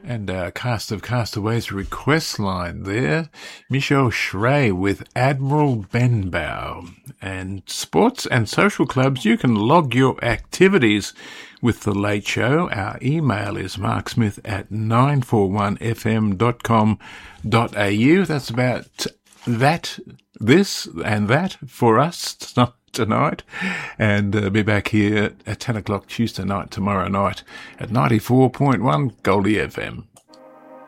And our cast of Castaways request line there, Michelle Schrey with Admiral Benbow. And sports and social clubs, you can log your activities with The Late Show. Our email is marksmith@941fm.com.au. That's about this and that for us tonight. And be back here at 10 o'clock Tuesday night, tomorrow night, at 94.1 Goldie FM.